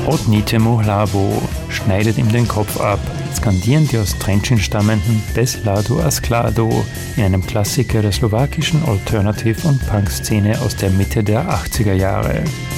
Odnite mu hlavo, schneidet ihm den Kopf ab, skandieren die aus Trenčín stammenden Bez hladu a skladu in einem Klassiker der slowakischen Alternative- und Punk-Szene aus der Mitte der 80er Jahre.